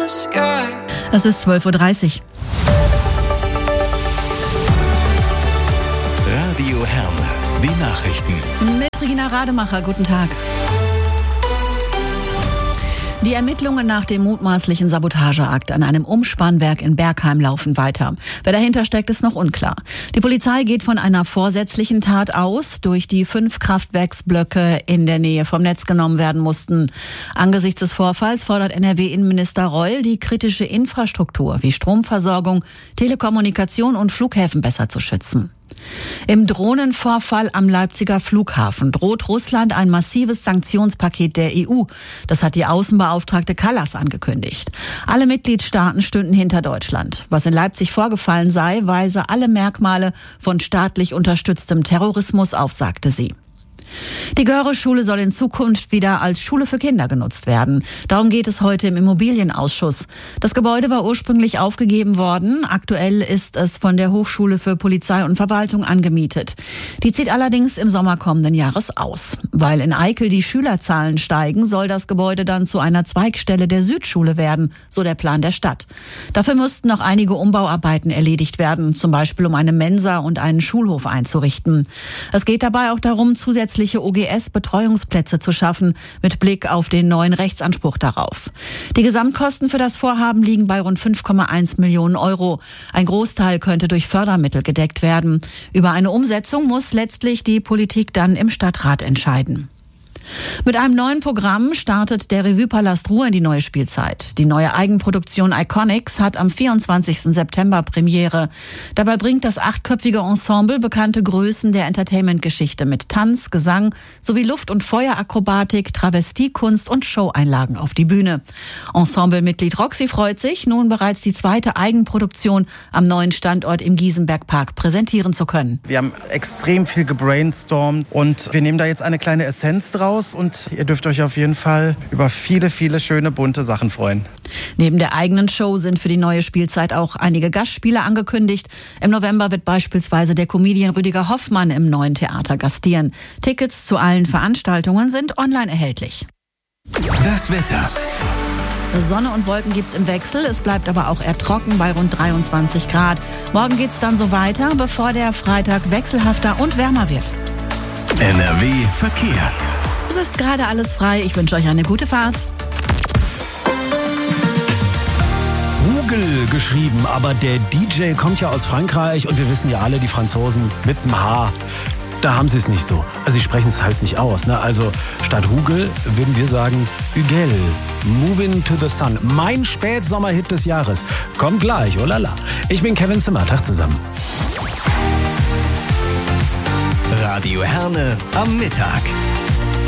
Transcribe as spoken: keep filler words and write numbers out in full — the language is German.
Es ist zwölf Uhr dreißig. Radio Herne, die Nachrichten. Mit Regina Rademacher, guten Tag. Die Ermittlungen nach dem mutmaßlichen Sabotageakt an einem Umspannwerk in Bergheim laufen weiter. Wer dahinter steckt, ist noch unklar. Die Polizei geht von einer vorsätzlichen Tat aus, durch die fünf Kraftwerksblöcke in der Nähe vom Netz genommen werden mussten. Angesichts des Vorfalls fordert N R W-Innenminister Reul, die kritische Infrastruktur wie Stromversorgung, Telekommunikation und Flughäfen besser zu schützen. Im Drohnenvorfall am Leipziger Flughafen droht Russland ein massives Sanktionspaket der E U. Das hat die Außenbeauftragte Kallas angekündigt. Alle Mitgliedstaaten stünden hinter Deutschland. Was in Leipzig vorgefallen sei, weise alle Merkmale von staatlich unterstütztem Terrorismus auf, sagte sie. Die Göre-Schule soll in Zukunft wieder als Schule für Kinder genutzt werden. Darum geht es heute im Immobilienausschuss. Das Gebäude war ursprünglich aufgegeben worden. Aktuell ist es von der Hochschule für Polizei und Verwaltung angemietet. Die zieht allerdings im Sommer kommenden Jahres aus. Weil in Eickel die Schülerzahlen steigen, soll das Gebäude dann zu einer Zweigstelle der Südschule werden, so der Plan der Stadt. Dafür müssten noch einige Umbauarbeiten erledigt werden, zum Beispiel um eine Mensa und einen Schulhof einzurichten. Es geht dabei auch darum, zusätzlich O G S-Betreuungsplätze zu schaffen, mit Blick auf den neuen Rechtsanspruch darauf. Die Gesamtkosten für das Vorhaben liegen bei rund fünf Komma eins Millionen Euro. Ein Großteil könnte durch Fördermittel gedeckt werden. Über eine Umsetzung muss letztlich die Politik dann im Stadtrat entscheiden. Mit einem neuen Programm startet der Revue-Palast Ruhr in die neue Spielzeit. Die neue Eigenproduktion Iconics hat am vierundzwanzigsten September Premiere. Dabei bringt das achtköpfige Ensemble bekannte Größen der Entertainment-Geschichte mit Tanz, Gesang sowie Luft- und Feuerakrobatik, Travestiekunst und Showeinlagen auf die Bühne. Ensemblemitglied Roxy freut sich, nun bereits die zweite Eigenproduktion am neuen Standort im Giesenbergpark präsentieren zu können. Wir haben extrem viel gebrainstormt und wir nehmen da jetzt eine kleine Essenz draus. Und ihr dürft euch auf jeden Fall über viele, viele schöne, bunte Sachen freuen. Neben der eigenen Show sind für die neue Spielzeit auch einige Gastspiele angekündigt. Im November wird beispielsweise der Comedian Rüdiger Hoffmann im neuen Theater gastieren. Tickets zu allen Veranstaltungen sind online erhältlich. Das Wetter. Sonne und Wolken gibt's im Wechsel. Es bleibt aber auch eher trocken bei rund dreiundzwanzig Grad. Morgen geht's dann so weiter, bevor der Freitag wechselhafter und wärmer wird. N R W Verkehr. Es ist gerade alles frei. Ich wünsche euch eine gute Fahrt. Hugel geschrieben, aber der D J kommt ja aus Frankreich und wir wissen ja alle, die Franzosen mit dem H, da haben sie es nicht so. Also sie sprechen es halt nicht aus. Ne? Also statt Hugel würden wir sagen Hugel. Moving to the Sun. Mein Spätsommerhit des Jahres. Kommt gleich, oh lala. Ich bin Kevin Zimmer. Tag zusammen. Radio Herne am Mittag.